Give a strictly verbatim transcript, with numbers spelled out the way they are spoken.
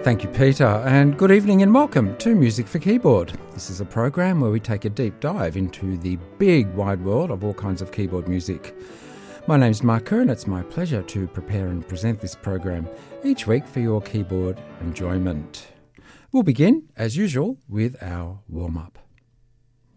Thank you, Peter, and good evening and welcome to Music for Keyboard. This is a program where we take a deep dive into the big wide world of all kinds of keyboard music. My name's Mark Kerr and it's my pleasure to prepare and present this program each week for your keyboard enjoyment. We'll begin, as usual, with our warm-up.